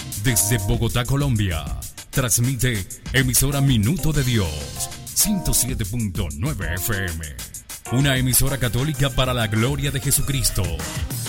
Desde Bogotá, Colombia, transmite emisora Minuto de Dios, 107.9 FM. Una emisora católica para la gloria de Jesucristo.